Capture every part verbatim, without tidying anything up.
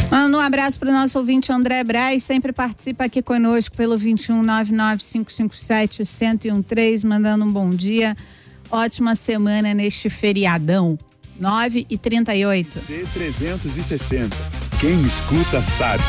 Manda um abraço para o nosso ouvinte André Braz, sempre participa aqui conosco pelo vinte e um, nove nove cinco cinco sete, um zero um três, mandando um bom dia. Ótima semana neste feriadão. nove e trinta e oito. C trezentos e sessenta. Quem escuta sabe.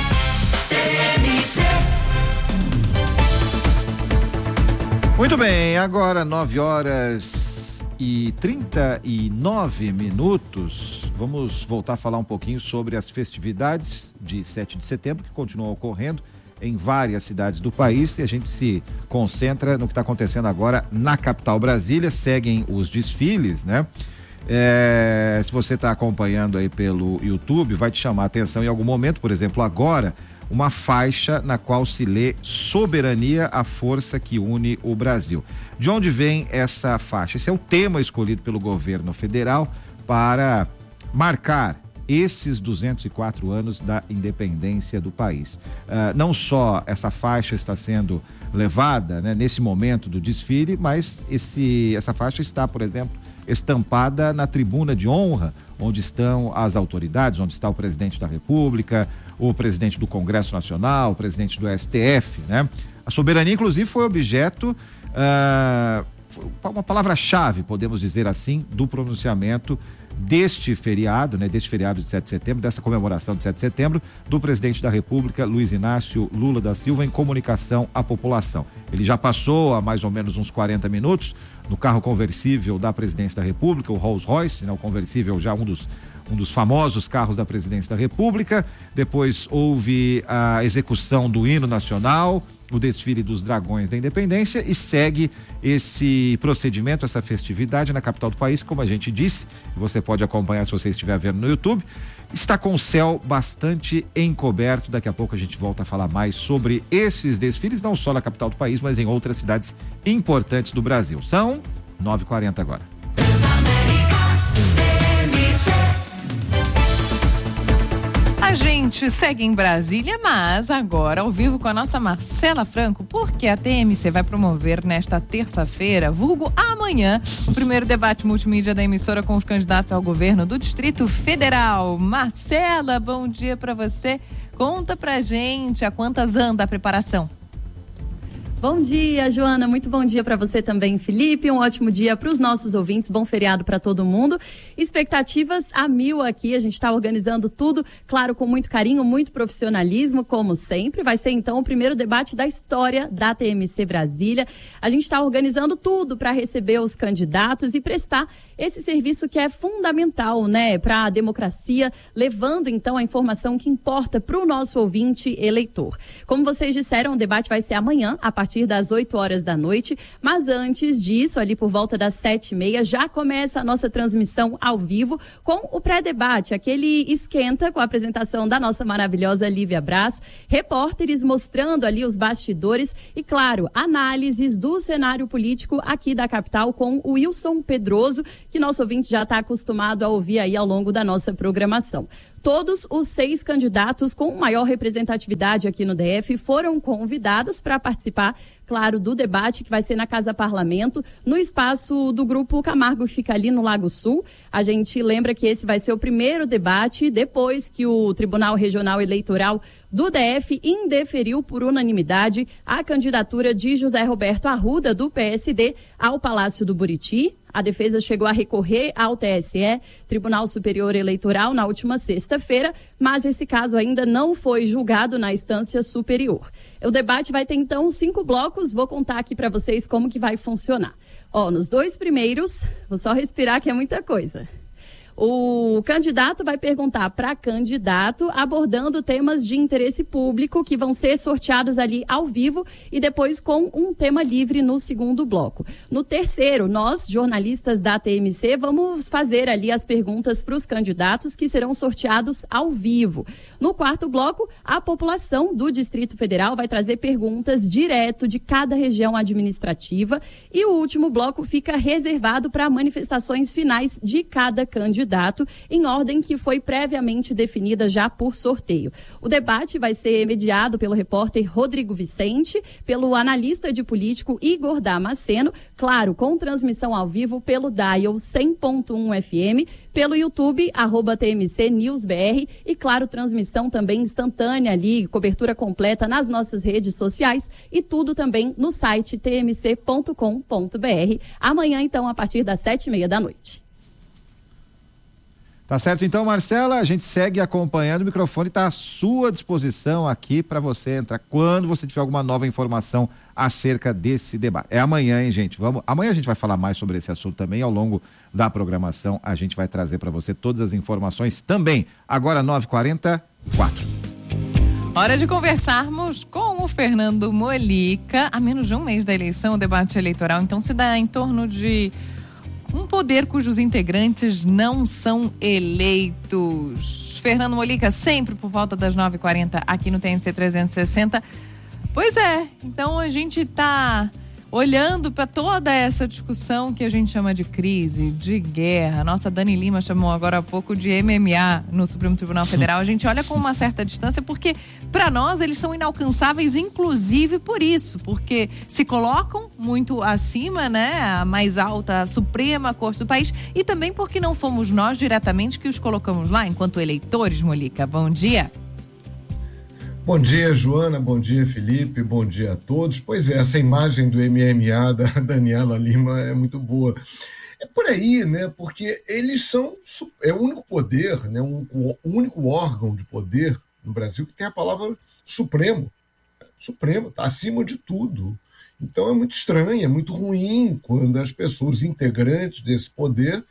Muito bem, agora nove horas e trinta e nove minutos. Vamos voltar a falar um pouquinho sobre as festividades de sete de setembro, que continuam ocorrendo em várias cidades do país, e a gente se concentra no que está acontecendo agora na capital Brasília. Seguem os desfiles, né? É, se você está acompanhando aí pelo YouTube, vai te chamar a atenção em algum momento, por exemplo, agora, uma faixa na qual se lê soberania, a força que une o Brasil. De onde vem essa faixa? Esse é o tema escolhido pelo governo federal para marcar esses duzentos e quatro anos da independência do país. Uh, não só essa faixa está sendo levada, né, nesse momento do desfile, mas esse, essa faixa está, por exemplo, estampada na tribuna de honra, onde estão as autoridades, onde está o presidente da República, o presidente do Congresso Nacional, o presidente do S T F, né? A soberania, inclusive, foi objeto, uh, uma palavra-chave, podemos dizer assim, do pronunciamento deste feriado, né, deste feriado de sete de setembro, dessa comemoração de sete de setembro, do presidente da República, Luiz Inácio Lula da Silva, em comunicação à população. Ele já passou há mais ou menos uns quarenta minutos no carro conversível da presidência da República, o Rolls Royce, né, o conversível já um dos um dos famosos carros da presidência da República. Depois houve a execução do hino nacional, o desfile dos Dragões da Independência, e segue esse procedimento, essa festividade na capital do país, como a gente disse, você pode acompanhar se você estiver vendo no YouTube. Está com o céu bastante encoberto. Daqui a pouco a gente volta a falar mais sobre esses desfiles, não só na capital do país, mas em outras cidades importantes do Brasil. São nove e quarenta agora. A gente segue em Brasília, mas agora ao vivo com a nossa Marcela Franco, porque a T M C vai promover nesta terça-feira, vulgo amanhã, o primeiro debate multimídia da emissora com os candidatos ao governo do Distrito Federal. Marcela, bom dia para você. Conta pra gente a quantas anda a preparação. Bom dia, Joana, muito bom dia para você também, Felipe, um ótimo dia para os nossos ouvintes, bom feriado para todo mundo. Expectativas a mil aqui, a gente está organizando tudo, claro, com muito carinho, muito profissionalismo, como sempre. Vai ser então o primeiro debate da história da T M C Brasília. A gente está organizando tudo para receber os candidatos e prestar esse serviço que é fundamental, né, para a democracia, levando então a informação que importa para o nosso ouvinte eleitor. Como vocês disseram, o debate vai ser amanhã, a partir das oito horas da noite, mas antes disso, ali por volta das sete e meia, já começa a nossa transmissão ao vivo com o pré-debate, aquele esquenta com a apresentação da nossa maravilhosa Lívia Braz, repórteres mostrando ali os bastidores e, claro, análises do cenário político aqui da capital com o Wilson Pedroso, que nosso ouvinte já está acostumado a ouvir aí ao longo da nossa programação. Todos os seis candidatos com maior representatividade aqui no D F foram convidados para participar, claro, do debate que vai ser na Casa Parlamento, no espaço do Grupo Camargo, que fica ali no Lago Sul. A gente lembra que esse vai ser o primeiro debate depois que o Tribunal Regional Eleitoral do D F indeferiu por unanimidade a candidatura de José Roberto Arruda, do P S D, ao Palácio do Buriti. A defesa chegou a recorrer ao T S E, Tribunal Superior Eleitoral, na última sexta-feira, mas esse caso ainda não foi julgado na instância superior. O debate vai ter, então, cinco blocos. Vou contar aqui para vocês como que vai funcionar. Ó, nos dois primeiros, vou só respirar que é muita coisa. O candidato vai perguntar para candidato, abordando temas de interesse público que vão ser sorteados ali ao vivo e depois com um tema livre no segundo bloco. No terceiro, nós, jornalistas da T M C, vamos fazer ali as perguntas para os candidatos que serão sorteados ao vivo. No quarto bloco, a população do Distrito Federal vai trazer perguntas direto de cada região administrativa e o último bloco fica reservado para manifestações finais de cada candidato. candidato em ordem que foi previamente definida já por sorteio. O debate vai ser mediado pelo repórter Rodrigo Vicente, pelo analista de político Igor Damasceno, claro, com transmissão ao vivo pelo Dial cem ponto um F M, pelo YouTube, arroba T M C News B R e, claro, transmissão também instantânea ali, cobertura completa nas nossas redes sociais e tudo também no site t m c ponto com ponto b r. Amanhã, então, a partir das sete e meia da noite. Tá certo, então, Marcela, a gente segue acompanhando, o microfone está à sua disposição aqui para você entrar quando você tiver alguma nova informação acerca desse debate. É amanhã, hein, gente? Vamos, amanhã a gente vai falar mais sobre esse assunto também, ao longo da programação a gente vai trazer para você todas as informações também. Agora nove e quarenta e quatro. Hora de conversarmos com o Fernando Molica. A menos de um mês da eleição, o debate eleitoral, então, se dá em torno de um poder cujos integrantes não são eleitos. Fernando Molica, sempre por volta das nove e quarenta aqui no T M C trezentos e sessenta. Pois é, então a gente está olhando para toda essa discussão que a gente chama de crise, de guerra. Nossa Dani Lima chamou agora há pouco de M M A no Supremo Tribunal Federal. A gente olha com uma certa distância porque, para nós, eles são inalcançáveis, inclusive por isso, porque se colocam muito acima, né, a mais alta, a Suprema Corte do país, e também porque não fomos nós diretamente que os colocamos lá enquanto eleitores. Molica, bom dia. Bom dia, Joana, bom dia, Felipe, bom dia a todos. Pois é, essa imagem do M M A da Daniela Lima é muito boa. É por aí, né, porque eles são, é o único poder, né, um, o único órgão de poder no Brasil que tem a palavra Supremo. Supremo, está acima de tudo. Então é muito estranho, é muito ruim quando as pessoas integrantes desse poder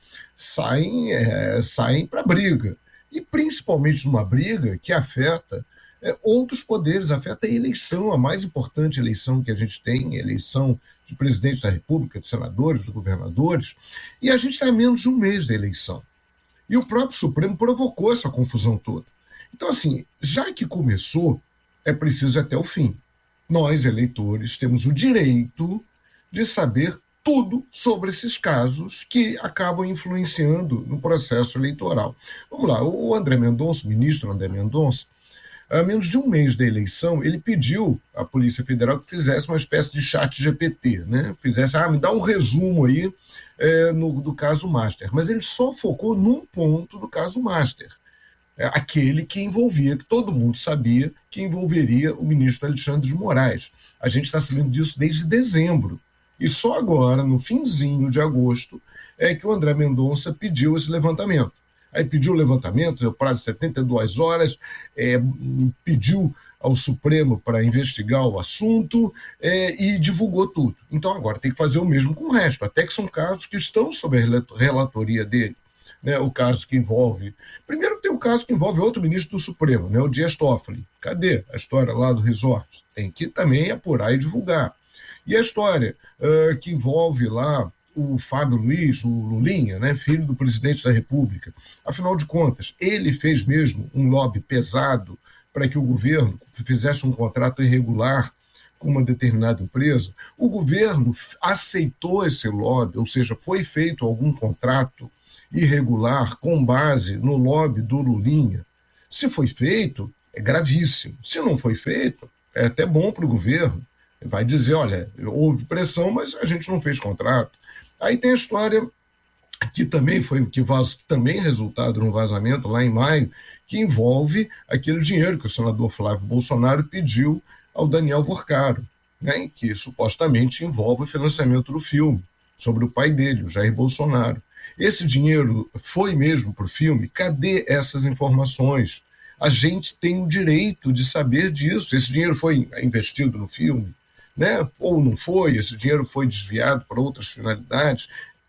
saem, é, saem para a briga. E principalmente numa briga que afeta É, outros poderes, afeta a eleição, a mais importante eleição que a gente tem, a eleição de presidente da República, de senadores, de governadores, e a gente está a menos de um mês da eleição. E o próprio Supremo provocou essa confusão toda. Então, assim, já que começou, é preciso ir até o fim. Nós, eleitores, temos o direito de saber tudo sobre esses casos que acabam influenciando no processo eleitoral. Vamos lá, o André Mendonça, o ministro André Mendonça, a menos de um mês da eleição, ele pediu à Polícia Federal que fizesse uma espécie de chat G P T, né? Fizesse, ah, me dá um resumo aí é, no, do caso Master. Mas ele só focou num ponto do caso Master, é, aquele que envolvia, que todo mundo sabia que envolveria o ministro Alexandre de Moraes. A gente está sabendo disso desde dezembro. E só agora, no finzinho de agosto, é que o André Mendonça pediu esse levantamento. Aí pediu o levantamento, deu prazo de setenta e duas horas, é, pediu ao Supremo para investigar o assunto é, e divulgou tudo. Então agora tem que fazer o mesmo com o resto, até que são casos que estão sob a relatoria dele. Né, o caso que envolve... Primeiro tem o caso que envolve outro ministro do Supremo, né, o Dias Toffoli. Cadê a história lá do resort? Tem que também apurar e divulgar. E a história uh, que envolve lá o Fábio Luiz, o Lulinha, né, filho do presidente da República. Afinal de contas, ele fez mesmo um lobby pesado para que o governo fizesse um contrato irregular com uma determinada empresa. O governo aceitou esse lobby, ou seja, foi feito algum contrato irregular com base no lobby do Lulinha. Se foi feito, é gravíssimo. Se não foi feito, é até bom para o governo. Vai dizer, olha, houve pressão, mas a gente não fez contrato. Aí tem a história que também foi que, vaz, que também é resultado num vazamento lá em maio, que envolve aquele dinheiro que o senador Flávio Bolsonaro pediu ao Daniel Vorcaro, né, que supostamente envolve o financiamento do filme, sobre o pai dele, o Jair Bolsonaro. Esse dinheiro foi mesmo para o filme? Cadê essas informações? A gente tem o direito de saber disso. Esse dinheiro foi investido no filme? Né? Ou não foi, esse dinheiro foi desviado para outras finalidades.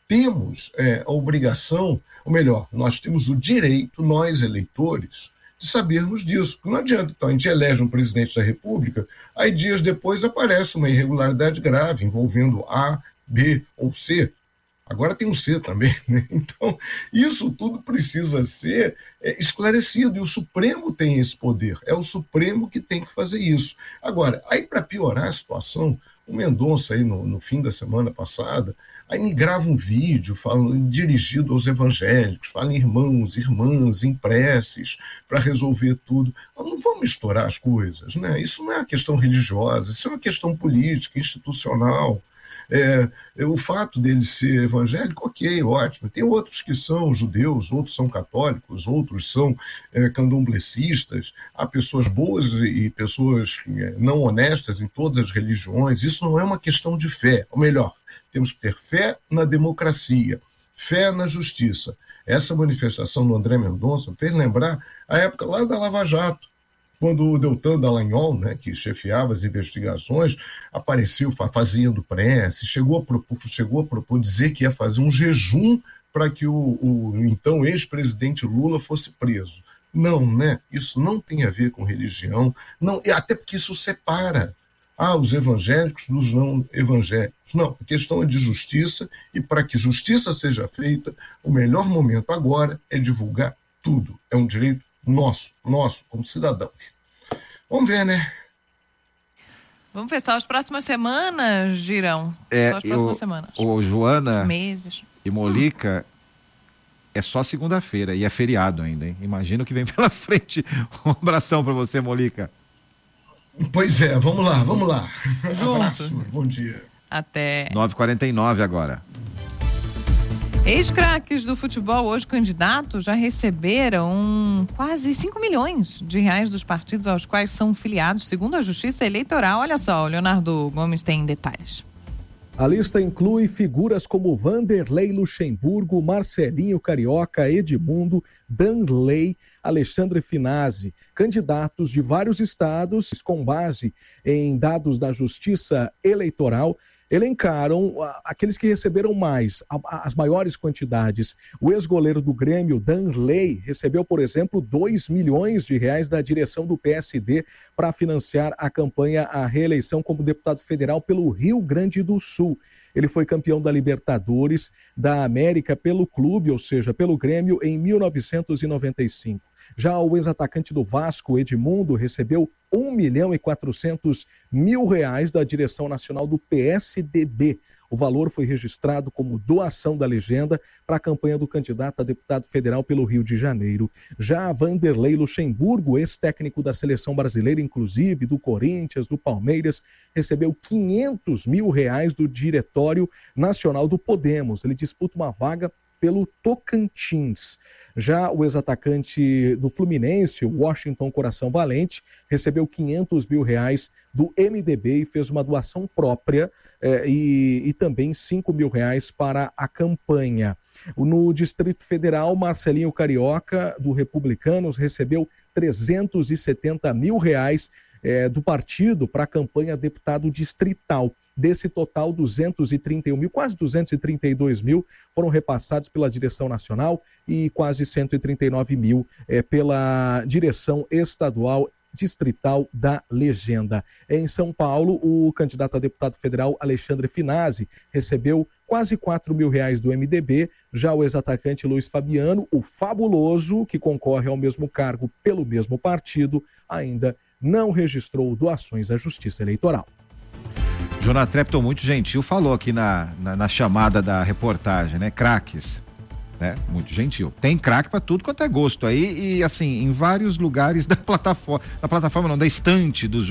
Temos é, a obrigação, ou melhor, nós temos o direito, nós eleitores, de sabermos disso. Não adianta, então, a gente elege um presidente da República, aí dias depois aparece uma irregularidade grave envolvendo A, B ou C. Agora tem um C também, né? Então, isso tudo precisa ser é, esclarecido, e o Supremo tem esse poder, é o Supremo que tem que fazer isso. Agora, aí para piorar a situação, O Mendonça, aí no, no fim da semana passada, aí me grava um vídeo falando, dirigido aos evangélicos, fala em irmãos, irmãs, em preces, para resolver tudo. Mas não vamos misturar as coisas, né? Isso não é uma questão religiosa, isso é uma questão política, institucional. É, é, o fato dele ser evangélico, ok, ótimo. Tem outros que são judeus, outros são católicos, outros são é, candomblecistas. Há pessoas boas e pessoas é, não honestas em todas as religiões. Isso não é uma questão de fé. Ou melhor, temos que ter fé na democracia, fé na justiça. Essa manifestação do André Mendonça fez lembrar a época lá da Lava Jato, quando o Deltan Dallagnol, né, que chefiava as investigações, apareceu fazendo prece, chegou a propor, chegou a propor dizer que ia fazer um jejum para que o, o então ex-presidente Lula fosse preso. Não, né? Isso não tem a ver com religião, não, até porque isso separa ah, os evangélicos dos não evangélicos. Não, a questão é de justiça, e para que justiça seja feita, o melhor momento agora é divulgar tudo. É um direito nosso, nosso, como cidadãos. Vamos ver, né? Vamos ver, só as próximas semanas, Girão. É, só as próximas eu, semanas. Ô, Joana meses. E Molica, é só segunda-feira e é feriado ainda, hein? Imagina o que vem pela frente. Um abração para você, Molica. Pois é, vamos lá, vamos lá. Juntos. Abraço, bom dia. Até. nove e quarenta e nove agora. Ex-craques do futebol, hoje candidatos, já receberam quase cinco milhões de reais dos partidos aos quais são filiados, segundo a Justiça Eleitoral. Olha só, o Leonardo Gomes tem detalhes. A lista inclui figuras como Vanderlei Luxemburgo, Marcelinho Carioca, Edmundo, Danley, Alexandre Finazzi, candidatos de vários estados, com base em dados da Justiça Eleitoral, elencaram aqueles que receberam mais, as maiores quantidades. O ex-goleiro do Grêmio, Danley, recebeu, por exemplo, dois milhões de reais da direção do P S D para financiar a campanha à reeleição como deputado federal pelo Rio Grande do Sul. Ele foi campeão da Libertadores da América pelo clube, ou seja, pelo Grêmio, em mil novecentos e noventa e cinco. Já o ex-atacante do Vasco, Edmundo, recebeu um milhão e quatrocentos mil reais da direção nacional do P S D B. O valor foi registrado como doação da legenda para a campanha do candidato a deputado federal pelo Rio de Janeiro. Já Vanderlei Luxemburgo, ex-técnico da seleção brasileira, inclusive do Corinthians, do Palmeiras, recebeu quinhentos mil reais do Diretório Nacional do Podemos. Ele disputa uma vaga pelo Tocantins. Já o ex-atacante do Fluminense, Washington Coração Valente, recebeu quinhentos mil reais do M D B e fez uma doação própria eh, e, e também cinco mil reais para a campanha. No Distrito Federal, Marcelinho Carioca, do Republicanos, recebeu trezentos e setenta mil reais eh, do partido para a campanha deputado distrital. Desse total, duzentos e trinta e um mil, quase duzentos e trinta e dois mil foram repassados pela direção nacional e quase cento e trinta e nove mil eh, pela direção estadual distrital da legenda. Em São Paulo, o candidato a deputado federal Alexandre Finazzi recebeu quase quatro mil reais do M D B. Já o ex-atacante Luiz Fabiano, o fabuloso, que concorre ao mesmo cargo pelo mesmo partido, ainda não registrou doações à Justiça Eleitoral. Jonathan Trepton, muito gentil, falou aqui na, na, na chamada da reportagem, né? Craques, né? Muito gentil. Tem craque para tudo quanto é gosto aí e, assim, em vários lugares da plataforma, da plataforma não, da estante dos